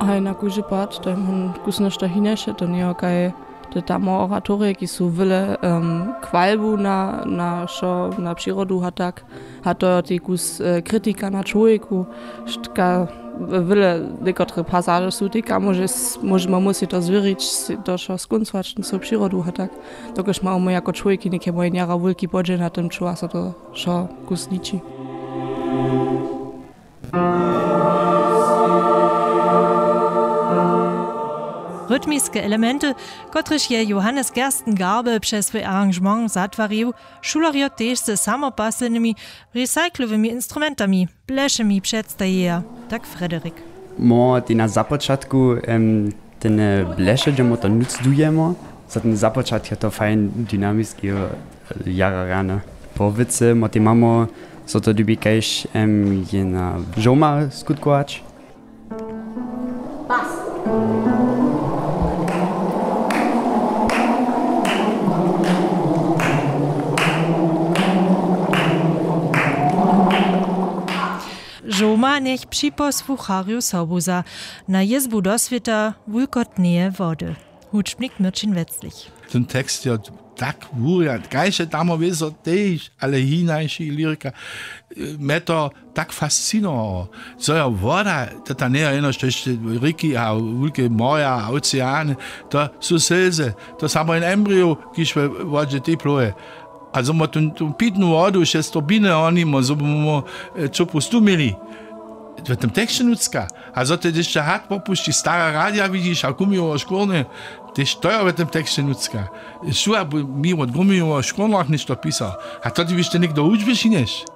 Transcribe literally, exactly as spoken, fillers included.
hej na kuži pad, to je on kusnošta hineše, to nije kaj, to tam oratorije, ki su vile um, kvalbu na, na šo, na přirodu, ha tak, ha to ti kus uh, kritika na človeku, štka vile nekotre pasaže su tika, može, možemo musi to zvirić, to šo skuncvačn su přirodu, ha tak, dokož mamy jako človeki neke moje njara vulki podže na tym čuva se to šo kus liči. Rytmiske elementy, kotryż je Johannes Gerstengarbe przez swój arrangement zatwarił, šulerjo też ze samopaslnymi, recyklowymi instrumentami, bleszymi przedstaje, tak Frederik. Mo ty na započatku um, ten blesze, gdzie mo to nucdujemy, za ten započat je to fajn dynamiski jara rane. Po wice mo ty mamo, so to lubi kajś um, je na żoma skutkować. Bas. Żoma niech przyposłuchariu sobuza na jezbu do świata wulkotnieje wody. Hucznik Mirčin Wetzlich. Ten tekst je tak wuriant, gajše tamo wiedzą też, ale hinajši lirika me to tak fascinowało. Co je woda, to ta nie jest jeszcze riki, a wielkie morza, oceany, to są selze, to samo in embryo, kiż w wodzie tepluje. Also ma tu, tu pitnu vodu, še stopine onimo, so bomo čo postumili. W tym tekście nucka. A zo te jeszcze hat popuści, stara radia widzisz, a gumijowo szkolne, też to je w tym tekście nucka. Szua mi od gumijowo szkolnych niż to pisał. A to ty wiesz, ty nikt do uczby si neš.